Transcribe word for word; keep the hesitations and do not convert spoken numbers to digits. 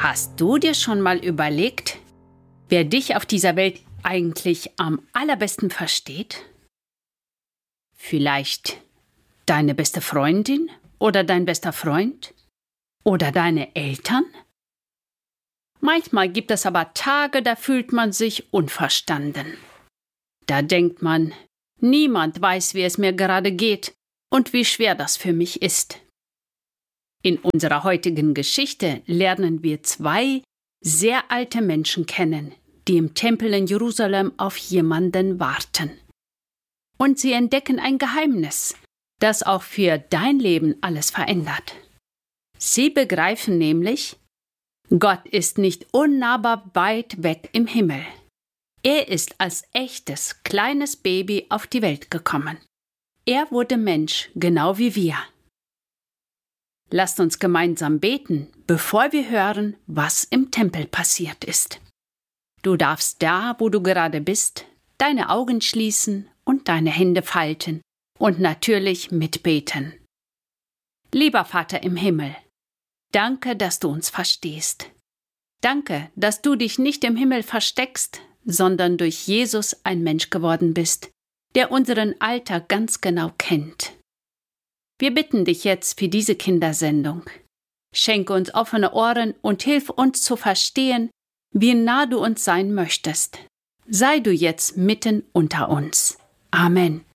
Hast du dir schon mal überlegt, wer dich auf dieser Welt eigentlich am allerbesten versteht? Vielleicht deine beste Freundin oder dein bester Freund? Oder deine Eltern? Manchmal gibt es aber Tage, da fühlt man sich unverstanden. Da denkt man, niemand weiß, wie es mir gerade geht und wie schwer das für mich ist. In unserer heutigen Geschichte lernen wir zwei sehr alte Menschen kennen, die im Tempel in Jerusalem auf jemanden warten. Und sie entdecken ein Geheimnis, das auch für dein Leben alles verändert. Sie begreifen nämlich, Gott ist nicht unnahbar weit weg im Himmel. Er ist als echtes, kleines Baby auf die Welt gekommen. Er wurde Mensch, genau wie wir. Lasst uns gemeinsam beten, bevor wir hören, was im Tempel passiert ist. Du darfst da, wo du gerade bist, deine Augen schließen und deine Hände falten und natürlich mitbeten. Lieber Vater im Himmel, danke, dass du uns verstehst. Danke, dass du dich nicht im Himmel versteckst, sondern durch Jesus ein Mensch geworden bist, der unseren Alltag ganz genau kennt. Wir bitten dich jetzt für diese Kindersendung. Schenke uns offene Ohren und hilf uns zu verstehen, wie nah du uns sein möchtest. Sei du jetzt mitten unter uns. Amen.